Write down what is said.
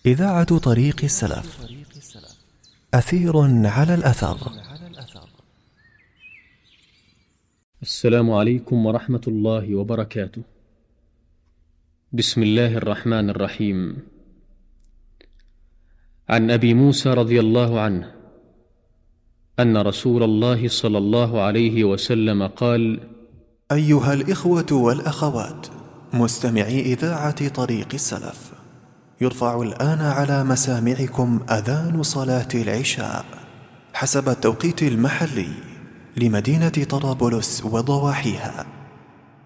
إذاعة طريق السلف. أثير على الأثر. السلام عليكم ورحمة الله وبركاته. بسم الله الرحمن الرحيم. عن أبي موسى رضي الله عنه أن رسول الله صلى الله عليه وسلم قال: أيها الإخوة والأخوات مستمعي إذاعة طريق السلف، يرفع الآن على مسامعكم أذان صلاة العشاء حسب التوقيت المحلي لمدينة طرابلس وضواحيها.